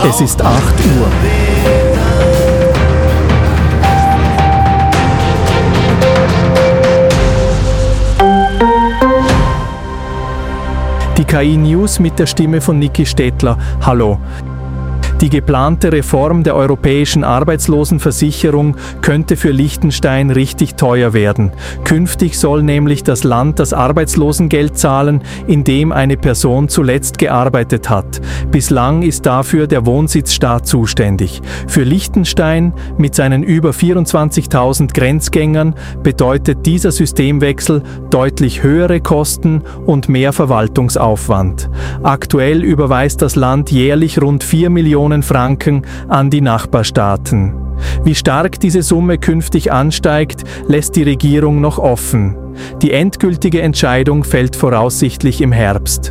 Es ist 8 Uhr. Die KI-News mit der Stimme von Niki Stettler. Hallo. Die geplante Reform der europäischen Arbeitslosenversicherung könnte für Liechtenstein richtig teuer werden. Künftig soll nämlich das Land das Arbeitslosengeld zahlen, in dem eine Person zuletzt gearbeitet hat. Bislang ist dafür der Wohnsitzstaat zuständig. Für Liechtenstein mit seinen über 24.000 Grenzgängern bedeutet dieser Systemwechsel deutlich höhere Kosten und mehr Verwaltungsaufwand. Aktuell überweist das Land jährlich rund 4 Millionen Franken an die Nachbarstaaten. Wie stark diese Summe künftig ansteigt, lässt die Regierung noch offen. Die endgültige Entscheidung fällt voraussichtlich im Herbst.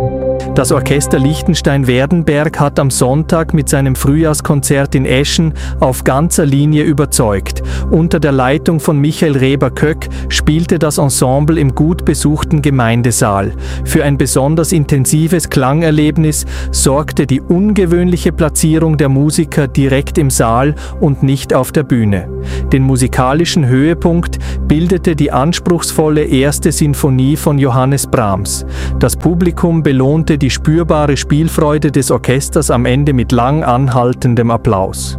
Das Orchester Liechtenstein-Werdenberg hat am Sonntag mit seinem Frühjahrskonzert in Eschen auf ganzer Linie überzeugt. Unter der Leitung von Michael Reber-Köck spielte das Ensemble im gut besuchten Gemeindesaal. Für ein besonders intensives Klangerlebnis sorgte die ungewöhnliche Platzierung der Musiker direkt im Saal und nicht auf der Bühne. Den musikalischen Höhepunkt bildete die anspruchsvolle erste Sinfonie von Johannes Brahms. Das Publikum belohnte die spürbare Spielfreude des Orchesters am Ende mit lang anhaltendem Applaus.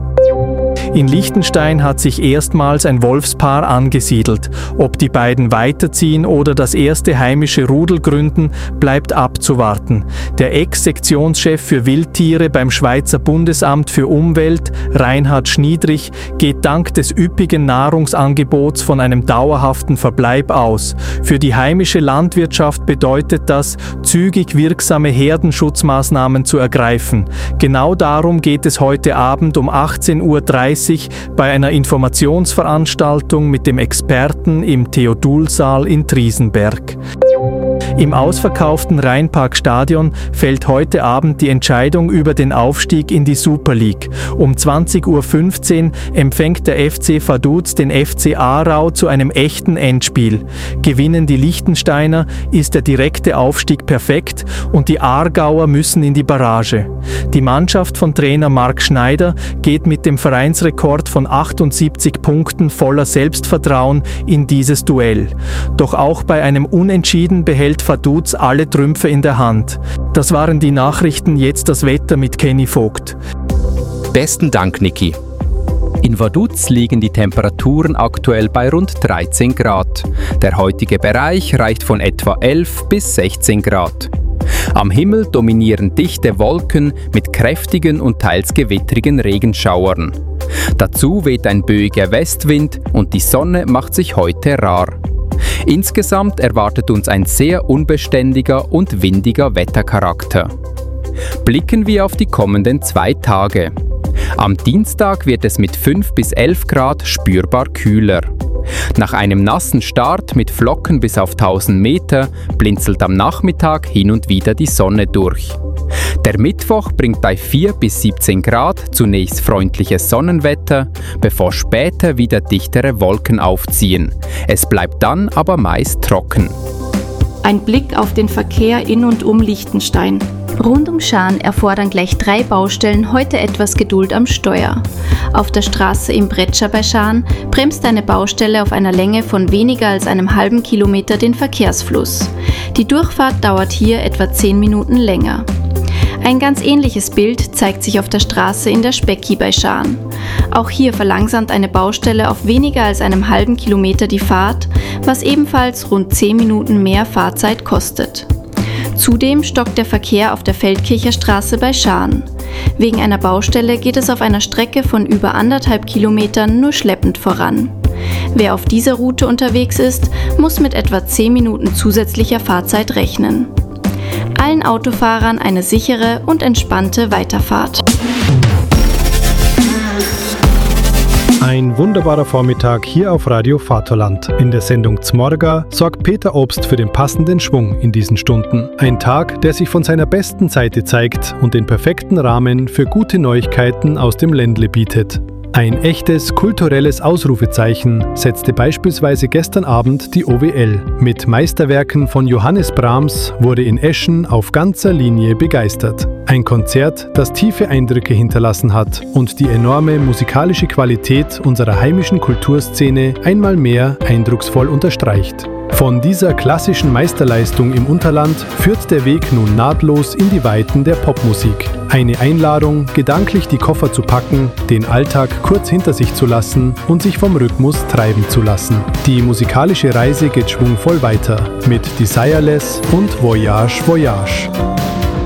In Liechtenstein hat sich erstmals ein Wolfspaar angesiedelt. Ob die beiden weiterziehen oder das erste heimische Rudel gründen, bleibt abzuwarten. Der Ex-Sektionschef für Wildtiere beim Schweizer Bundesamt für Umwelt, Reinhard Schniedrich, geht dank des üppigen Nahrungsangebots von einem dauerhaften Verbleib aus. Für die heimische Landwirtschaft bedeutet das, zügig wirksame Herdenschutzmaßnahmen zu ergreifen. Genau darum geht es heute Abend um 18:30 Uhr bei einer Informationsveranstaltung mit dem Experten im Theodulsaal in Triesenberg. Im ausverkauften Rheinparkstadion fällt heute Abend die Entscheidung über den Aufstieg in die Super League. Um 20:15 Uhr empfängt der FC Vaduz den FC Aarau zu einem echten Endspiel. Gewinnen die Liechtensteiner, ist der direkte Aufstieg perfekt und die Aargauer müssen in die Barrage. Die Mannschaft von Trainer Marc Schneider geht mit dem Vereinsrekord von 78 Punkten voller Selbstvertrauen in dieses Duell. Doch auch bei einem Unentschieden behält Vaduz alle Trümpfe in der Hand. Das waren die Nachrichten, jetzt das Wetter mit Kenny Vogt. Besten Dank, Niki. In Vaduz liegen die Temperaturen aktuell bei rund 13 Grad. Der heutige Bereich reicht von etwa 11 bis 16 Grad. Am Himmel dominieren dichte Wolken mit kräftigen und teils gewittrigen Regenschauern. Dazu weht ein böiger Westwind und die Sonne macht sich heute rar. Insgesamt erwartet uns ein sehr unbeständiger und windiger Wettercharakter. Blicken wir auf die kommenden 2 Tage. Am Dienstag wird es mit 5 bis 11 Grad spürbar kühler. Nach einem nassen Start mit Flocken bis auf 1000 Meter blinzelt am Nachmittag hin und wieder die Sonne durch. Der Mittwoch bringt bei 4 bis 17 Grad zunächst freundliches Sonnenwetter, bevor später wieder dichtere Wolken aufziehen. Es bleibt dann aber meist trocken. Ein Blick auf den Verkehr in und um Liechtenstein. Rund um Schaan erfordern gleich 3 Baustellen heute etwas Geduld am Steuer. Auf der Straße im Bretscher bei Schaan bremst eine Baustelle auf einer Länge von weniger als einem halben Kilometer den Verkehrsfluss. Die Durchfahrt dauert hier etwa 10 Minuten länger. Ein ganz ähnliches Bild zeigt sich auf der Straße in der Specki bei Schaan. Auch hier verlangsamt eine Baustelle auf weniger als einem halben Kilometer die Fahrt, was ebenfalls rund 10 Minuten mehr Fahrzeit kostet. Zudem stockt der Verkehr auf der Feldkircher Straße bei Schaan. Wegen einer Baustelle geht es auf einer Strecke von über 1,5 Kilometern nur schleppend voran. Wer auf dieser Route unterwegs ist, muss mit etwa 10 Minuten zusätzlicher Fahrzeit rechnen. Allen Autofahrern eine sichere und entspannte Weiterfahrt. Ein wunderbarer Vormittag hier auf Radio Vaterland. In der Sendung Zmorga sorgt Peter Obst für den passenden Schwung in diesen Stunden. Ein Tag, der sich von seiner besten Seite zeigt und den perfekten Rahmen für gute Neuigkeiten aus dem Ländle bietet. Ein echtes kulturelles Ausrufezeichen setzte beispielsweise gestern Abend die OWL. Mit Meisterwerken von Johannes Brahms wurde in Eschen auf ganzer Linie begeistert. Ein Konzert, das tiefe Eindrücke hinterlassen hat und die enorme musikalische Qualität unserer heimischen Kulturszene einmal mehr eindrucksvoll unterstreicht. Von dieser klassischen Meisterleistung im Unterland führt der Weg nun nahtlos in die Weiten der Popmusik. Eine Einladung, gedanklich die Koffer zu packen, den Alltag kurz hinter sich zu lassen und sich vom Rhythmus treiben zu lassen. Die musikalische Reise geht schwungvoll weiter mit Desireless und Voyage Voyage.